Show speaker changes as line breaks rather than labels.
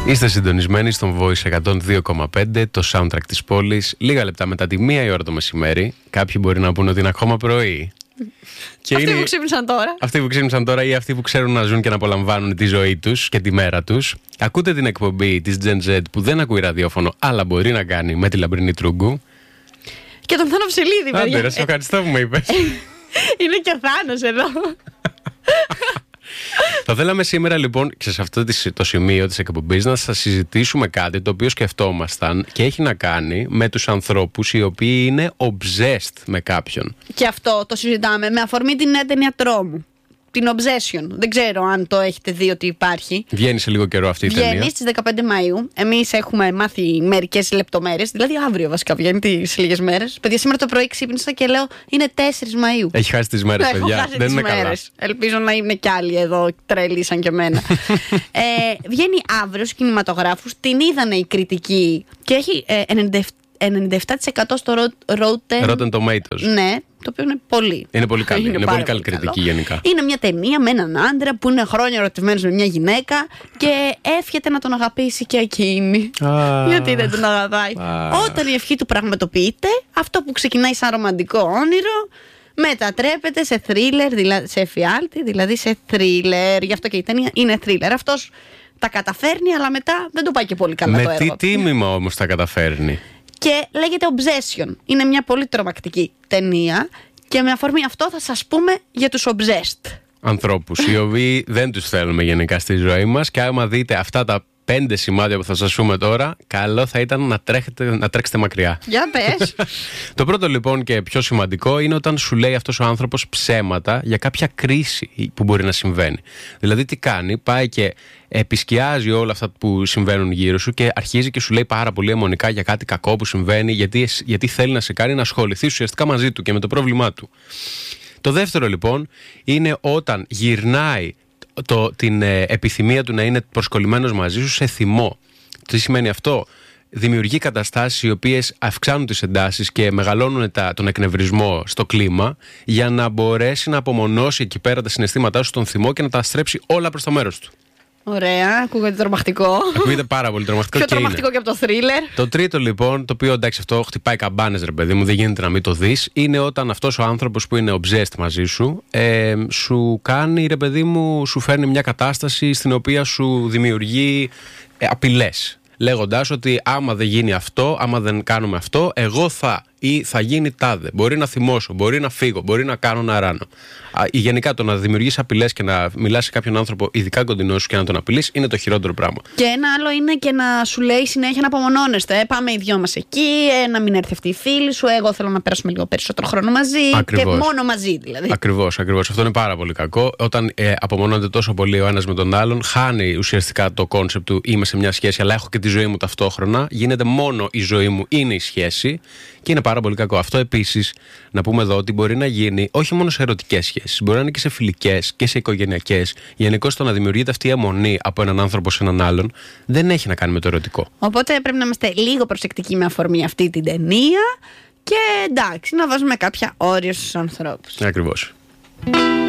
Είστε συντονισμένοι στον Voice 102,5, το soundtrack της πόλης. Λίγα λεπτά μετά τη 1 η ώρα το μεσημέρι. Κάποιοι μπορεί να πούνε ότι είναι ακόμα πρωί.
Και αυτοί που ξύπνησαν τώρα.
Αυτοί που ξύπνησαν τώρα ή αυτοί που ξέρουν να ζουν και να απολαμβάνουν τη ζωή τους και τη μέρα τους. Ακούτε την εκπομπή της Gen Z που δεν ακούει ραδιόφωνο, αλλά μπορεί να κάνει με τη Λαμπρινή Τρούγκου.
Και τον Θάνο Ψελίδη, παιδιά.
Άντε, σε ευχαριστώ που με είπες.
Είναι και ο Θάνος εδώ.
Θα θέλαμε σήμερα λοιπόν και σε αυτό το σημείο της εκπομπής να σας συζητήσουμε κάτι το οποίο σκεφτόμασταν και έχει να κάνει με τους ανθρώπους οι οποίοι είναι obsessed με κάποιον.
Και αυτό το συζητάμε με αφορμή την νέα ταινία τρόμου. Την Obsession. Δεν ξέρω αν το έχετε δει ότι υπάρχει.
Βγαίνει σε λίγο καιρό αυτή η ταινία.
Βγαίνει στις 15 Μαΐου. Εμείς έχουμε μάθει μερικές λεπτομέρειες. Δηλαδή αύριο βασικά βγαίνει τις λίγες μέρες. Παιδιά, σήμερα το πρωί ξύπνησα και λέω είναι 4 Μαΐου.
Έχει χάσει τις μέρες, παιδιά. Δεν είναι καλά.
Ελπίζω να είναι κι άλλοι εδώ τρελοί σαν και εμένα. Βγαίνει αύριο στους κινηματογράφους. Την είδανε οι κριτικοί και έχει 97% στο Rotten
Tomatoes.
Ναι, το οποίο είναι πολύ.
Είναι πολύ καλή. Είναι πολύ καλή κριτική γενικά.
Είναι μια ταινία με έναν άντρα που είναι χρόνια ερωτευμένος με μια γυναίκα και εύχεται να τον αγαπήσει και εκείνη. Γιατί δεν τον αγαπάει. Όταν η ευχή του πραγματοποιείται, αυτό που ξεκινάει σαν ρομαντικό όνειρο μετατρέπεται σε thriller, σε εφιάλτη, δηλαδή σε thriller. Γι' αυτό και η ταινία είναι thriller. Αυτός τα καταφέρνει, αλλά μετά δεν το πάει και πολύ καλά το έργο.
Με τι τίμημα όμως τα καταφέρνει.
Και λέγεται Obsession. Είναι μια πολύ τρομακτική ταινία και με αφορμή αυτό θα σας πούμε για τους obsessed.
Ανθρώπους οι οποίοι δεν τους θέλουμε γενικά στη ζωή μας και άμα δείτε αυτά τα 5 σημάδια που θα σας πούμε τώρα, καλό θα ήταν να τρέξετε μακριά.
Για πες.
Το πρώτο λοιπόν και πιο σημαντικό είναι όταν σου λέει αυτός ο άνθρωπος ψέματα για κάποια κρίση που μπορεί να συμβαίνει. Δηλαδή τι κάνει, πάει και επισκιάζει όλα αυτά που συμβαίνουν γύρω σου και αρχίζει και σου λέει πάρα πολύ αιμονικά για κάτι κακό που συμβαίνει, γιατί θέλει να σε κάνει να ασχοληθείς ουσιαστικά μαζί του και με το πρόβλημά του. Το δεύτερο λοιπόν είναι όταν γυρνάει την επιθυμία του να είναι προσκολλημένος μαζί σου σε θυμό. Τι σημαίνει αυτό? Δημιουργεί καταστάσεις οι οποίες αυξάνουν τις εντάσεις και μεγαλώνουν τον εκνευρισμό στο κλίμα για να μπορέσει να απομονώσει εκεί πέρα τα συναισθήματά σου στον θυμό και να τα στρέψει όλα προς το μέρος του.
Ωραία, ακούγεται τρομακτικό.
Ακούγεται πάρα πολύ τρομακτικό.
Πιο τρομακτικό και από το thriller.
Το τρίτο λοιπόν, το οποίο εντάξει αυτό χτυπάει καμπάνες ρε παιδί μου, δεν γίνεται να μην το δεις, είναι όταν αυτός ο άνθρωπος που είναι obsessed μαζί σου σου κάνει ρε παιδί μου, σου φέρνει μια κατάσταση στην οποία σου δημιουργεί απειλές. Λέγοντας ότι άμα δεν γίνει αυτό, άμα δεν κάνουμε αυτό, εγώ θα γίνει τάδε. Μπορεί να θυμώσω, μπορεί να φύγω, μπορεί να κάνω να ράνω. Γενικά το να δημιουργείς απειλές και να μιλάς σε κάποιον άνθρωπο, ειδικά κοντινό σου, και να τον απειλείς, είναι το χειρότερο πράγμα. Και
ένα άλλο είναι και να σου λέει συνέχεια να απομονώνεστε. Πάμε οι δυο μας εκεί, να μην έρθει αυτή η φίλη σου. Εγώ θέλω να περάσουμε λίγο περισσότερο χρόνο μαζί. Ακριβώς. Και μόνο μαζί δηλαδή.
Ακριβώς. Αυτό είναι πάρα πολύ κακό. Όταν απομονώνεται τόσο πολύ ο ένας με τον άλλον, χάνει ουσιαστικά το κόνσεπτ του είμαι σε μια σχέση, αλλά έχω και τη ζωή μου ταυτόχρονα. Γίνεται μόνο η ζωή μου είναι η σχέση. Και είναι πάρα πολύ κακό. Αυτό επίσης, να πούμε εδώ ότι μπορεί να γίνει όχι μόνο σε ερωτικές σχέσεις, μπορεί να είναι και σε φιλικές και σε οικογενειακές. Γενικώς το να δημιουργείται αυτή η αιμονή από έναν άνθρωπο σε έναν άλλον δεν έχει να κάνει με το ερωτικό.
Οπότε πρέπει να είμαστε λίγο προσεκτικοί με αφορμή αυτή την ταινία και εντάξει, να βάζουμε κάποια όρια στους ανθρώπους.
Ακριβώς.